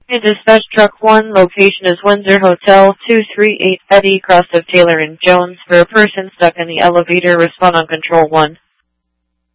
In Dispatch Truck 1, location is Windsor Hotel, 238 Eddie, cross of Taylor and Jones. For a person stuck in the elevator, respond on Control 1.